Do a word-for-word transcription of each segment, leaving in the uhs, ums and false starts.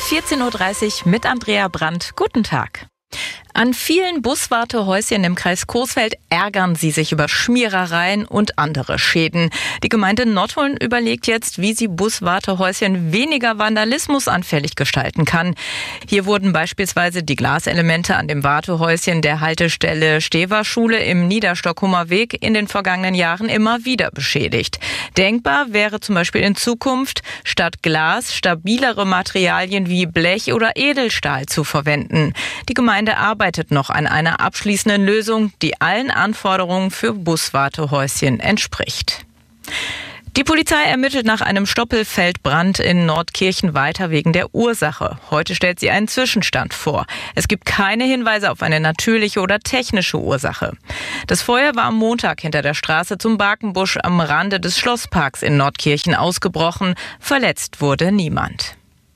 vierzehn Uhr dreißig mit Andrea Brandt. Guten Tag. An vielen Buswartehäuschen im Kreis Coesfeld ärgern sie sich über Schmierereien und andere Schäden. Die Gemeinde Nottuln überlegt jetzt, wie sie Buswartehäuschen weniger vandalismusanfällig gestalten kann. Hier wurden beispielsweise die Glaselemente an dem Wartehäuschen der Haltestelle Stever-Schule im Niederstockumer Weg in den vergangenen Jahren immer wieder beschädigt. Denkbar wäre zum Beispiel in Zukunft, statt Glas stabilere Materialien wie Blech oder Edelstahl zu verwenden. Die Gemeinde arbeitet noch an einer abschließenden Lösung, die allen Anforderungen für Buswartehäuschen entspricht. Die Polizei ermittelt nach einem Stoppelfeldbrand in Nordkirchen weiter wegen der Ursache. Heute stellt sie einen Zwischenstand vor. Es gibt keine Hinweise auf eine natürliche oder technische Ursache. Das Feuer war am Montag hinter der Straße zum Barkenbusch am Rande des Schlossparks in Nordkirchen ausgebrochen. Verletzt wurde niemand.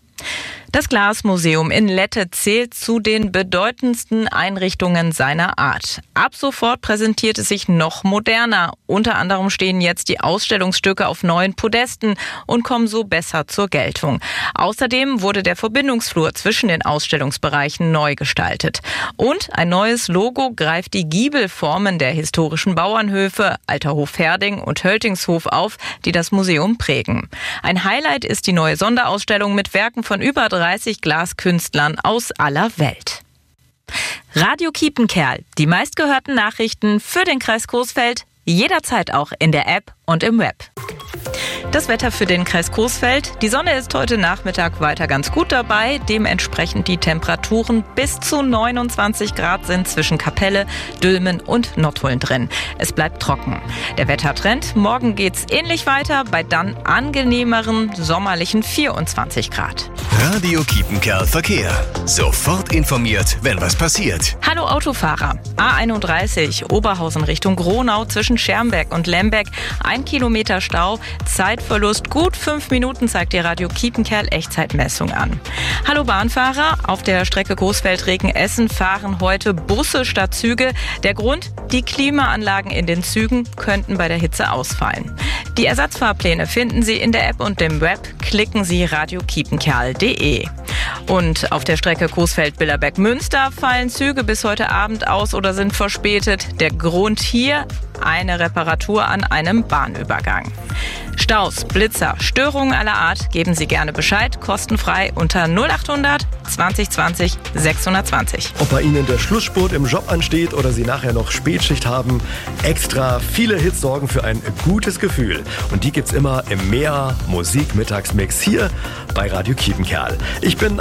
Das Glasmuseum in Lette zählt zu den bedeutendsten Einrichtungen seiner Art. Ab sofort präsentiert es sich noch moderner. Unter anderem stehen jetzt die Ausstellungsstücke auf neuen Podesten und kommen so besser zur Geltung. Außerdem wurde der Verbindungsflur zwischen den Ausstellungsbereichen neu gestaltet. Und ein neues Logo greift die Giebelformen der historischen Bauernhöfe Alter Hof Herding und Höltingshof auf, die das Museum prägen. Ein Highlight ist die neue Sonderausstellung mit Werken von über dreißig Glaskünstlern aus aller Welt. Radio Kiepenkerl, die meistgehörten Nachrichten für den Kreis Coesfeld, jederzeit auch in der App und im Web. Das Wetter für den Kreis Coesfeld. Die Sonne ist heute Nachmittag weiter ganz gut dabei. Dementsprechend die Temperaturen bis zu neunundzwanzig Grad sind zwischen Kapelle, Dülmen und Nottuln drin. Es bleibt trocken. Der Wettertrend, morgen geht's ähnlich weiter bei dann angenehmeren sommerlichen vierundzwanzig Grad. Radio Kiepenkerl Verkehr. Sofort informiert, wenn was passiert. Hallo Autofahrer. A einunddreißig, Oberhausen Richtung Gronau zwischen Schermbeck und Lembeck. Ein Kilometer Stau, Zeitverlust gut fünf Minuten, zeigt die Radio Kiepenkerl Echtzeitmessung an. Hallo Bahnfahrer, auf der Strecke Coesfeld-Regen-Essen fahren heute Busse statt Züge. Der Grund, die Klimaanlagen in den Zügen könnten bei der Hitze ausfallen. Die Ersatzfahrpläne finden Sie in der App und dem Web. Klicken Sie radio kiepenkerl punkt de. Und auf der Strecke Coesfeld-Billerbeck-Münster fallen Züge bis heute Abend aus oder sind verspätet. Der Grund hier, eine Reparatur an einem Bahnübergang. Staus, Blitzer, Störungen aller Art, geben Sie gerne Bescheid, kostenfrei unter null achthundert zwanzig zwanzig sechshundertzwanzig. Ob bei Ihnen der Schlussspurt im Job ansteht oder Sie nachher noch Spätschicht haben, extra viele Hits sorgen für ein gutes Gefühl. Und die gibt's immer im Mehr Musik-Mittagsmix hier bei Radio Kiepenkerl. Ich bin